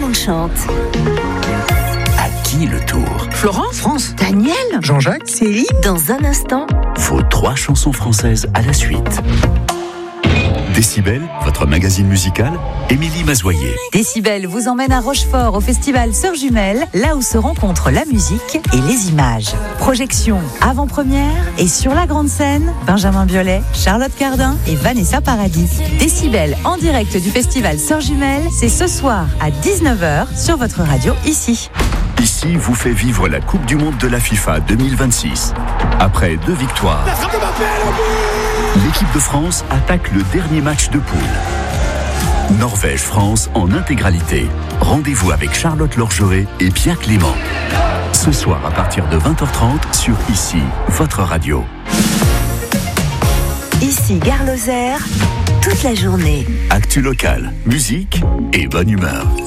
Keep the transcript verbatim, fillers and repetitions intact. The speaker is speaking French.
monde chante. À qui le tour? Florent, France, Daniel, Jean-Jacques, Céline. Dans un instant, Vos trois chansons françaises à la suite. Décibel, votre magazine musical, Émilie Mazoyer. Décibel vous emmène à Rochefort au festival Sœurs Jumelles, là où se rencontrent la musique et les images. Projection avant-première et sur la grande scène, Benjamin Biolay, Charlotte Cardin et Vanessa Paradis. Décibel en direct du festival Sœurs Jumelles, c'est ce soir à dix-neuf heures sur votre radio ici. Ici vous fait vivre la Coupe du Monde de la FIFA deux mille vingt-six. Après deux victoires, l'équipe de France attaque le dernier match de poule. Norvège-France en intégralité. Rendez-vous avec Charlotte Lorgeret et Pierre Clément. Ce soir à partir de vingt heures trente sur Ici, votre radio. ici Gare Lozère, toute la journée. Actu local, musique et bonne humeur.